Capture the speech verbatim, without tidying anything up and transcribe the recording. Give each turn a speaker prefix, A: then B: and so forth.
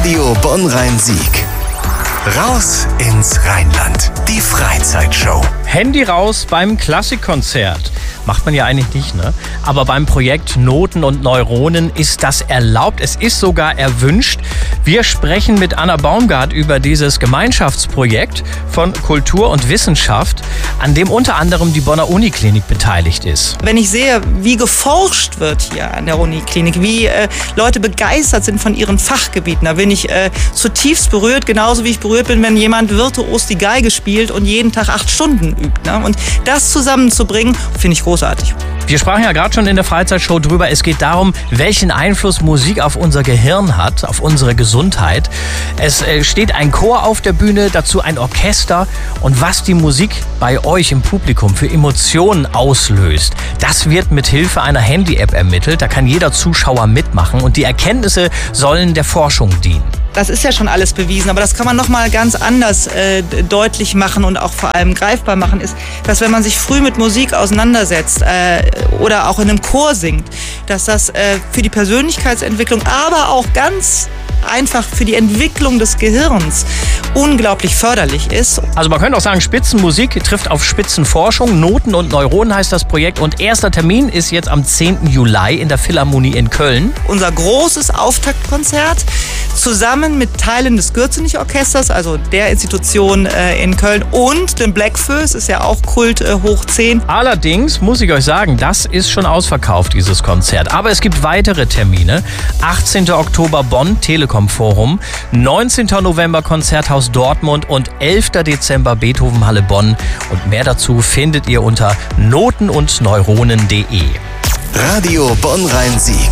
A: Radio Bonn-Rhein-Sieg. Raus ins Rheinland. Die Freizeitshow.
B: Handy raus beim Klassikkonzert. Macht man ja eigentlich nicht, ne? Aber beim Projekt Noten und Neuronen ist das erlaubt. Es ist sogar erwünscht. Wir sprechen mit Anna Baumgart über dieses Gemeinschaftsprojekt von Kultur und Wissenschaft, an dem unter anderem die Bonner Uniklinik beteiligt ist.
C: Wenn ich sehe, wie geforscht wird hier an der Uniklinik, wie äh, Leute begeistert sind von ihren Fachgebieten, da bin ich äh, zutiefst berührt, genauso wie ich berührt bin, wenn jemand virtuos die Geige spielt und jeden Tag acht Stunden übt. Ne? Und das zusammenzubringen, finde ich großartig.
B: Wir sprachen ja gerade schon in der Freizeitshow drüber. Es geht darum, welchen Einfluss Musik auf unser Gehirn hat, auf unsere Gesundheit. Es äh, steht ein Chor auf der Bühne, dazu ein Orchester. Und was die Musik bei euch im Publikum für Emotionen auslöst, das wird mit Hilfe einer Handy-App ermittelt. Da kann jeder Zuschauer mitmachen und die Erkenntnisse sollen der Forschung dienen.
C: Das ist ja schon alles bewiesen, aber das kann man noch mal ganz anders äh, deutlich machen und auch vor allem greifbar machen, ist, dass wenn man sich früh mit Musik auseinandersetzt äh, oder auch in einem Chor singt, dass das äh, für die Persönlichkeitsentwicklung, aber auch ganz einfach für die Entwicklung des Gehirns unglaublich förderlich ist.
B: Also man könnte auch sagen, Spitzenmusik trifft auf Spitzenforschung. Noten und Neuronen heißt das Projekt und erster Termin ist jetzt am zehnten Juli in der Philharmonie in Köln.
C: Unser großes Auftaktkonzert zusammen mit Teilen des Gürzenich-Orchesters, also der Institution äh, in Köln, und dem Blackfoes, ist ja auch Kult äh, hoch zehn.
B: Allerdings muss ich euch sagen, das ist schon ausverkauft, dieses Konzert. Aber es gibt weitere Termine. achtzehnten Oktober Bonn, Telekom Forum, neunzehnten November Konzerthaus Dortmund und elften Dezember Beethovenhalle Bonn. Und mehr dazu findet ihr unter noten und neuronen punkt de.
A: Radio Bonn-Rhein-Sieg.